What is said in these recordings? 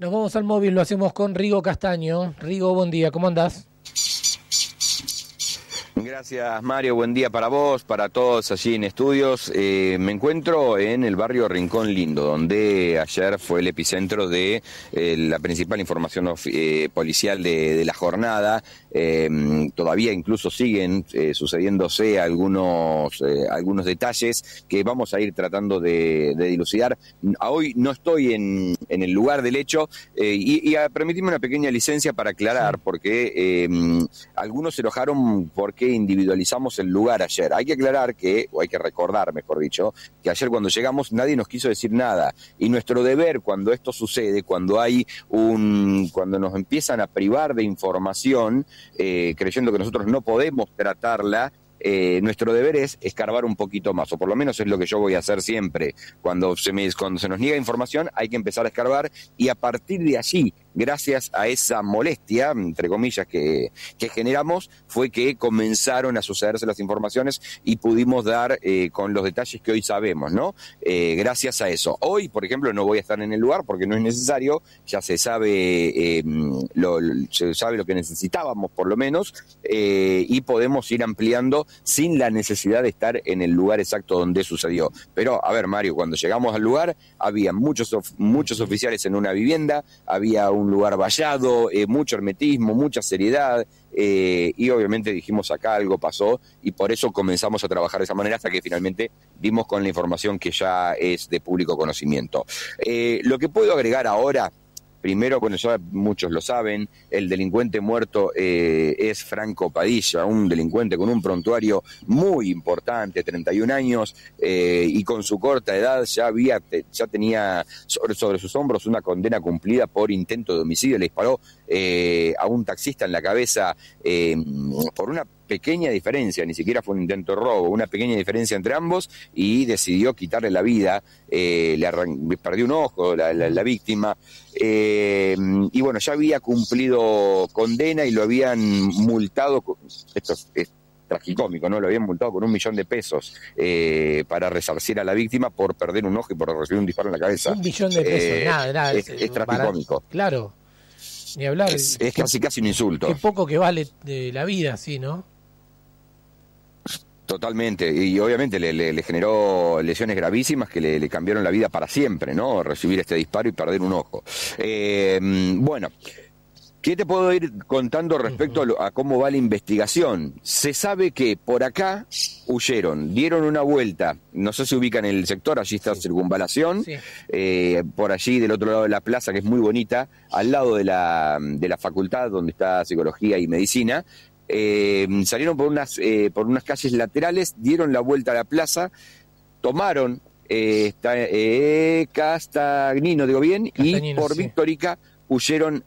Nos vamos al móvil, lo hacemos con Rigo Castaño. Rigo, buen día, ¿cómo andás? Gracias, Mario, buen día para vos, para todos allí en estudios. Me encuentro en el barrio Rincón Lindo, donde ayer fue el epicentro de la principal información policial de la jornada. Todavía incluso siguen sucediéndose algunos detalles que vamos a ir tratando de dilucidar. Hoy no estoy en el lugar del hecho y permitime una pequeña licencia para aclarar, porque algunos se enojaron porque individualizamos el lugar ayer. Hay que aclarar o hay que recordar, mejor dicho, que ayer cuando llegamos nadie nos quiso decir nada. Y nuestro deber cuando esto sucede, cuando nos empiezan a privar de información, creyendo que nosotros no podemos tratarla, nuestro deber es escarbar un poquito más, o por lo menos es lo que yo voy a hacer siempre. Cuando se nos niega información hay que empezar a escarbar, y a partir de allí, gracias a esa molestia, entre comillas, que generamos, fue que comenzaron a sucederse las informaciones y pudimos dar con los detalles que hoy sabemos, ¿no? Gracias a eso. Hoy, por ejemplo, no voy a estar en el lugar porque no es necesario, ya se sabe lo que necesitábamos, por lo menos, y podemos ir ampliando sin la necesidad de estar en el lugar exacto donde sucedió. Pero, a ver, Mario, cuando llegamos al lugar, había muchos oficiales en una vivienda, había un lugar vallado, mucho hermetismo, mucha seriedad, y obviamente dijimos acá algo pasó, y por eso comenzamos a trabajar de esa manera hasta que finalmente dimos con la información que ya es de público conocimiento. Lo que puedo agregar ahora, primero, bueno, ya muchos lo saben, el delincuente muerto es Franco Padilla, un delincuente con un prontuario muy importante, 31 años, y con su corta edad ya tenía sobre sus hombros una condena cumplida por intento de homicidio. Le disparó a un taxista en la cabeza por una pequeña diferencia, ni siquiera fue un intento de robo, una pequeña diferencia entre ambos, y decidió quitarle la vida. Perdió un ojo la víctima, y bueno, ya había cumplido condena y lo habían multado, esto es tragicómico, ¿no? Lo habían multado con $1 millón para resarcir a la víctima por perder un ojo y por recibir un disparo en la cabeza. $1 millón, nada. Es tragicómico. Claro, ni hablar. Es casi un insulto. Qué poco que vale de la vida, sí, ¿no? Totalmente, y obviamente le generó lesiones gravísimas que le cambiaron la vida para siempre, ¿no? Recibir este disparo y perder un ojo. Bueno, ¿qué te puedo ir contando respecto a cómo va la investigación? Se sabe que por acá huyeron, dieron una vuelta, no sé si ubican el sector, allí está Circunvalación, sí. Por allí del otro lado de la plaza, que es muy bonita, al lado de la facultad donde está Psicología y Medicina. Salieron por unas calles laterales, dieron la vuelta a la plaza, tomaron Castagnino, digo bien, Castagnino, y por Victorica huyeron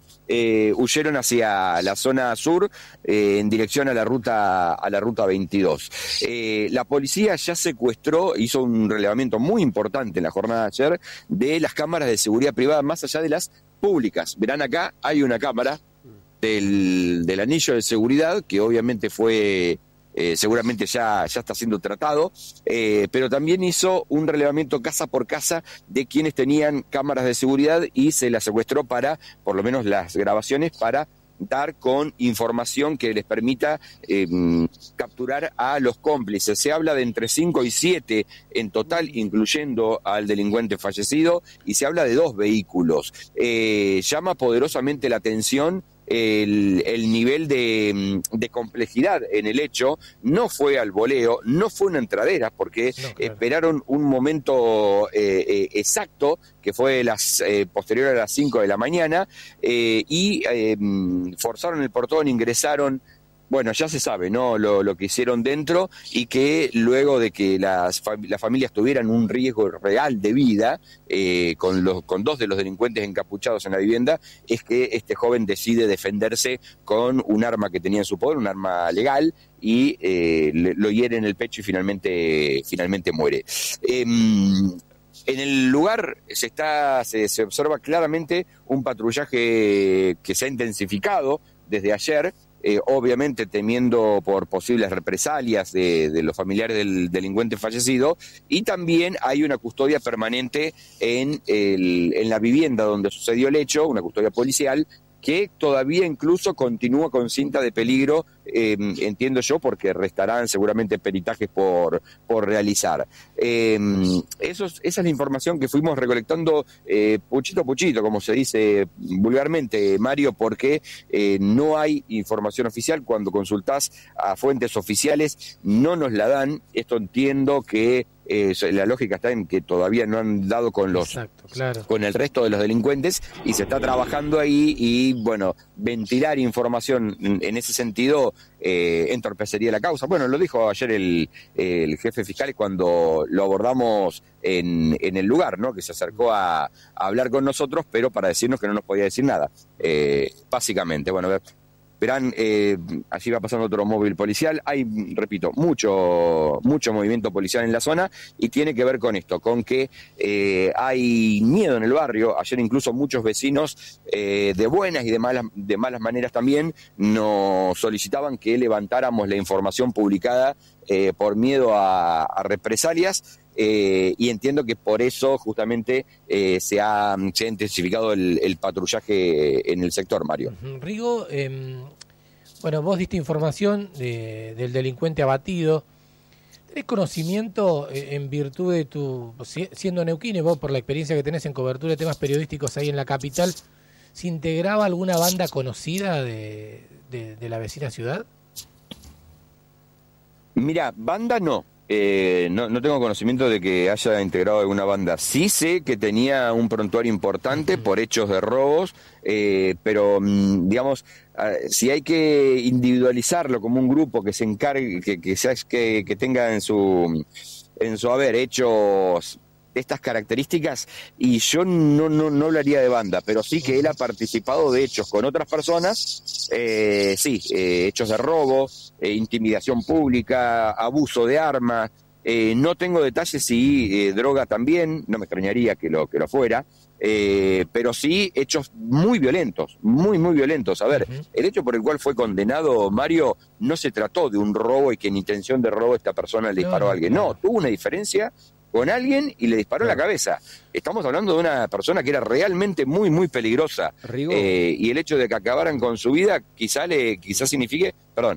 hacia la zona sur, en dirección a la ruta 22. La policía ya hizo un relevamiento muy importante en la jornada de ayer de las cámaras de seguridad privada, más allá de las públicas. Verán acá, hay una cámara del anillo de seguridad, que obviamente fue, seguramente ya está siendo tratado, pero también hizo un relevamiento casa por casa de quienes tenían cámaras de seguridad y se las secuestró para, por lo menos las grabaciones, para dar con información que les permita capturar a los cómplices. Se habla de entre 5 y 7 en total, incluyendo al delincuente fallecido, y se habla de 2 vehículos. Llama poderosamente la atención el nivel de complejidad en el hecho. No fue al voleo, no fue una entradera, porque esperaron un momento exacto, que fue posterior a las 5 de la mañana, y forzaron el portón, ingresaron. Bueno, ya se sabe, ¿no? Lo que hicieron dentro, y que luego de que las familias tuvieran un riesgo real de vida, con 2 de los delincuentes encapuchados en la vivienda, es que este joven decide defenderse con un arma que tenía en su poder, un arma legal, y lo hiere en el pecho y finalmente muere. En el lugar se observa claramente un patrullaje que se ha intensificado desde ayer. obviamente temiendo por posibles represalias de los familiares del delincuente fallecido, y también hay una custodia permanente en la vivienda donde sucedió el hecho, una custodia policial, que todavía incluso continúa con cinta de peligro, entiendo yo, porque restarán seguramente peritajes por realizar. Esa es la información que fuimos recolectando puchito a puchito, como se dice vulgarmente, Mario, porque no hay información oficial. Cuando consultás a fuentes oficiales no nos la dan. Esto entiendo que la lógica está en que todavía no han dado con Exacto, claro, con el resto de los delincuentes, y se está trabajando ahí, y bueno, ventilar información en ese sentido entorpecería la causa. Bueno, lo dijo ayer el jefe fiscal cuando lo abordamos en el lugar, ¿no? Que se acercó a hablar con nosotros, pero para decirnos que no nos podía decir nada, básicamente. Bueno, verán, allí va pasando otro móvil policial. Hay, repito, mucho movimiento policial en la zona, y tiene que ver con esto, con que hay miedo en el barrio. Ayer incluso muchos vecinos, de buenas y de malas maneras también, nos solicitaban que levantáramos la información publicada por miedo a represalias. Y entiendo que por eso justamente se ha intensificado el patrullaje en el sector, Mario. Rigo, bueno, vos diste información del delincuente abatido. ¿Tenés conocimiento, en virtud de siendo neuquino, y vos por la experiencia que tenés en cobertura de temas periodísticos ahí en la capital, se integraba alguna banda conocida de la vecina ciudad? Mira, banda no. No tengo conocimiento de que haya integrado alguna banda. Sí sé que tenía un prontuario importante por hechos de robos, pero digamos, si hay que individualizarlo como un grupo que se encargue, que tenga en su haber hechos de estas características, y yo no hablaría de banda, pero sí que él ha participado de hechos con otras personas, hechos de robo, intimidación pública, abuso de armas. No tengo detalles si droga también, no me extrañaría que lo fuera, pero sí hechos muy violentos, muy violentos. A ver, el hecho por el cual fue condenado Mario no se trató de un robo y que en intención de robo esta persona le disparó a alguien. No, tuvo una diferencia con alguien y le disparó en la cabeza. Estamos hablando de una persona que era realmente muy peligrosa. Y el hecho de que acabaran con su vida quizás signifique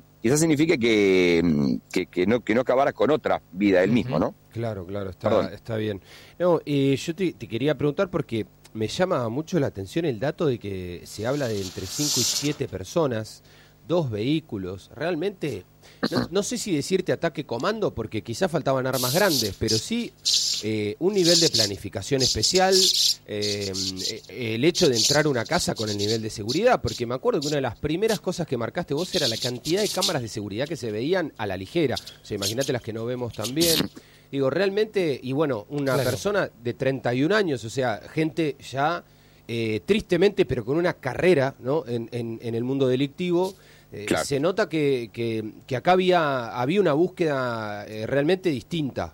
que no acabara con otra vida él mismo, ¿no? Claro, está bien. No, yo te quería preguntar porque me llama mucho la atención el dato de que se habla de entre 5 y 7 personas, 2 vehículos. Realmente, no sé si decirte ataque comando, porque quizás faltaban armas grandes, pero sí un nivel de planificación especial, el hecho de entrar a una casa con el nivel de seguridad, porque me acuerdo que una de las primeras cosas que marcaste vos era la cantidad de cámaras de seguridad que se veían a la ligera. O sea, imagínate las que no vemos también. Digo, realmente, y bueno, una persona de 31 años, o sea, gente ya tristemente, pero con una carrera, ¿no? en el mundo delictivo. Se nota que acá había una búsqueda realmente distinta.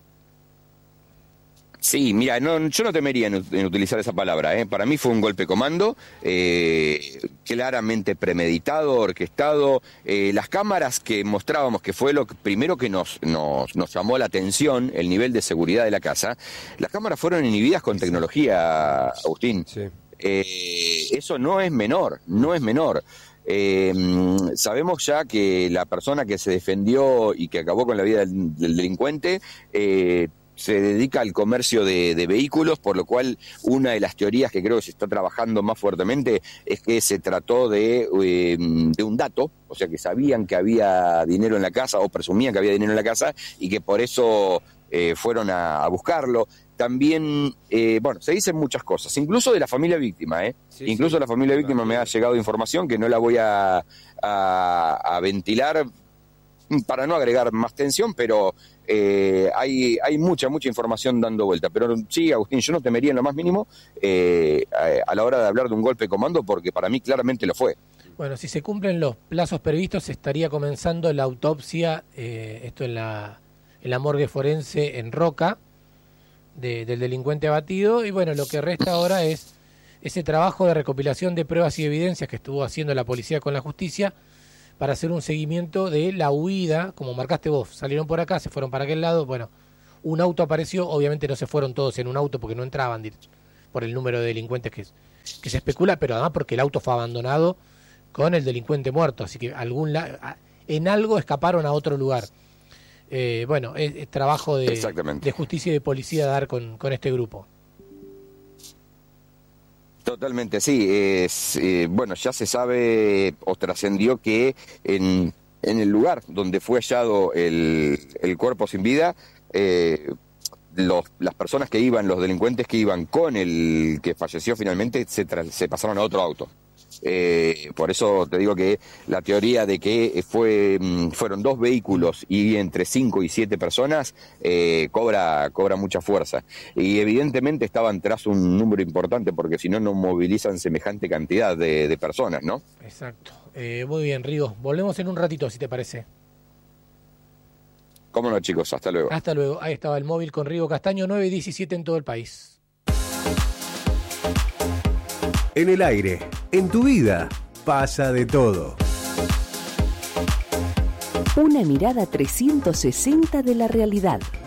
Sí, mira, yo no temería en utilizar esa palabra. Para mí fue un golpe comando, claramente premeditado, orquestado. Las cámaras que mostrábamos, que fue lo primero que nos llamó la atención, el nivel de seguridad de la casa, las cámaras fueron inhibidas con tecnología, Agustín. Sí. Eso no es menor. Sabemos ya que la persona que se defendió y que acabó con la vida del delincuente se dedica al comercio de vehículos, por lo cual una de las teorías que creo que se está trabajando más fuertemente es que se trató de un dato, o sea que sabían que había dinero en la casa o presumían que había dinero en la casa y que por eso fueron a buscarlo. También, se dicen muchas cosas, incluso de la familia víctima, incluso de la familia víctima me ha llegado información que no la voy a ventilar para no agregar más tensión, pero hay mucha información dando vuelta. Pero sí, Agustín, yo no temería en lo más mínimo a la hora de hablar de un golpe de comando, porque para mí claramente lo fue. Bueno, si se cumplen los plazos previstos, estaría comenzando la autopsia, esto en la morgue forense en Roca, del delincuente abatido, y bueno, lo que resta ahora es ese trabajo de recopilación de pruebas y evidencias que estuvo haciendo la policía con la justicia para hacer un seguimiento de la huida, como marcaste vos. Salieron por acá, se fueron para aquel lado, bueno, un auto apareció, obviamente no se fueron todos en un auto porque no entraban por el número de delincuentes que se especula, pero además porque el auto fue abandonado con el delincuente muerto, así que en algo escaparon a otro lugar. Bueno, es trabajo de justicia y de policía dar con este grupo. Totalmente, sí. Bueno, ya se sabe o trascendió que en el lugar donde fue hallado el cuerpo sin vida, las personas que iban, los delincuentes que iban con el que falleció finalmente, se pasaron a otro auto. Por eso te digo que la teoría de que fueron 2 vehículos y entre 5 y 7 personas cobra mucha fuerza. Y evidentemente estaban tras un número importante, porque si no, no movilizan semejante cantidad de personas, ¿no? Exacto. Muy bien, Rigo. Volvemos en un ratito, si te parece. Cómo no, chicos. Hasta luego. Hasta luego. Ahí estaba el móvil con Rigo Castaño, 9:17 en todo el país. En el aire, en tu vida, pasa de todo. Una mirada 360 de la realidad.